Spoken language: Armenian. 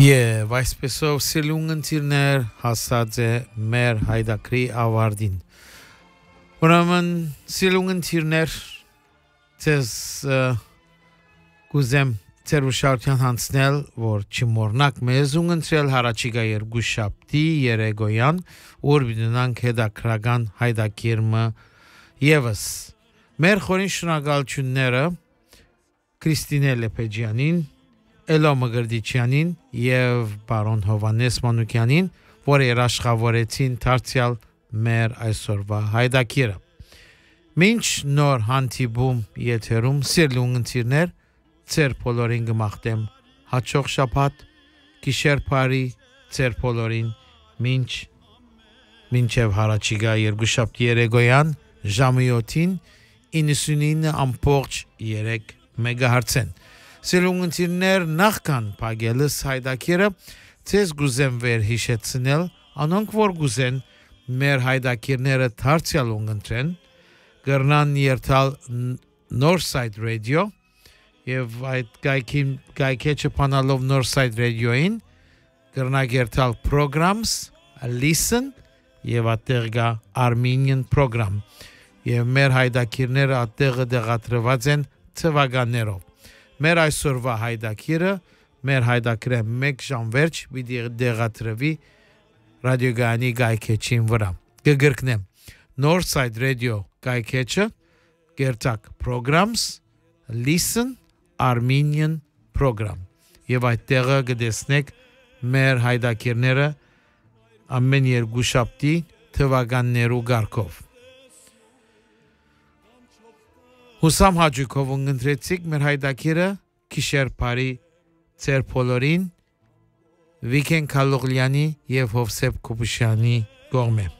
Եվ այսպեսով սիրուն ընտիրներ հասած է մեր հայդակրի ավարդին։ Ուրեմն սիրուն ընտիրներ ձեզ կուզեմ ձեր ուշադրության հանցնել, որ չմոռնաք մեզ ունընտրել հարաճիգա երկուշաբթի երեգոյան, որ բնանք հետաքրական հայդակիրմը եւս։ Մեր խորին շնորհակալությունները Քրիստինե Լեփեջյանին, Էլո Մգրդիչյանին եւ բարոն Հովանես Մանուկյանին, որ երաշխավորեցին դարձյալ մեր այսօրվա հայդակիրը։ Մինչ նոր հանդիպում եթերում սիրուն ընտիրներ, ձեր բոլորին գմախտեմ հաջող շաբաթ, գիշեր բարի ձեր բոլորին, մինչև հարաճիգա երկուշաբթի երեգոյան ժամը 7-ին 99.3 մեգահերցեն։ Սիրուն ընտիրներ, նախքան փակելս հայդակիրը ձեզ գուզեմ վեր հիշեցնել, անոնք որ գուզեն մեր հայդակիրները դարձյալ ունընտրեն, գրնան երթալ Northside Radio եւ այդ գայքեչը փանալով Northside Radio-ին գրնակ երթալ Programs, Listen եւ այդտեղ գա Armenian Program եւ մեր հայդակիրները այդտեղը դեղատրված են թվականներով։ Մեր այսօրվա հայդակիրը, մեր հայդակիրը 1 ժամ վերջ պիտի դեղատրվի ռադիոգայանի գայքեչին վրա։ Կգրկնեմ Northside Radio գայքեչը, գերտակ Programs, Listen, Armenian Program։ Եվ այդտեղը կտեսնեք մեր հայդակիրները ամեն երկուշաբթի թվականներու գարկով։ Հուսամ հաջուկով ունգընտրեցիք մեր հայդակիրը գիշեր բարի ձեր բոլորին Վիգեն Քալուղլյանի եւ Հովսեփ Կուբուշյանի կողմէ։